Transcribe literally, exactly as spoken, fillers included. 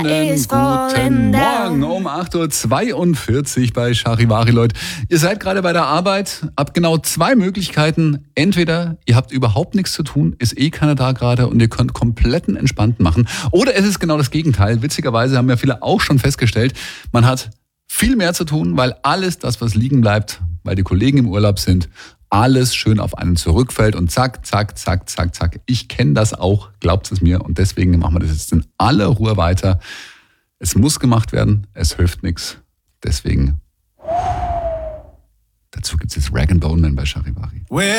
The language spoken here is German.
Guten Morgen um acht Uhr zweiundvierzig bei Charivari, Leute. Ihr seid gerade bei der Arbeit, habt genau zwei Möglichkeiten. Entweder ihr habt überhaupt nichts zu tun, ist eh keiner da gerade und ihr könnt kompletten Entspannten machen. Oder es ist genau das Gegenteil. Witzigerweise haben ja viele auch schon festgestellt, man hat viel mehr zu tun, weil alles das, was liegen bleibt, weil die Kollegen im Urlaub sind, alles schön auf einen zurückfällt und zack, zack, zack, zack, zack. Ich kenne das auch, glaubt es mir. Und deswegen machen wir das jetzt in aller Ruhe weiter. Es muss gemacht werden, es hilft nichts. Deswegen, dazu gibt es jetzt Rag and Bone Man bei Charivari.